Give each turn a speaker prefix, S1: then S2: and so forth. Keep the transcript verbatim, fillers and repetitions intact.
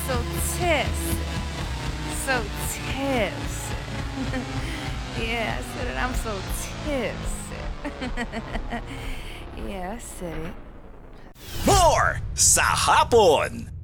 S1: so tipsy. So tipsy. Yeah, I said it. I'm so tipsy. Yeah, I said it.
S2: More sa hapon.